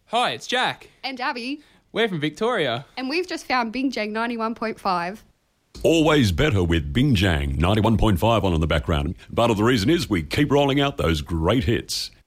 Hi, it's Jack. And Abby. We're from Victoria. And we've just found Bingjang 91.5. Always better with Bingjang 91.5 on in the background. Part of the reason is we keep rolling out those great hits.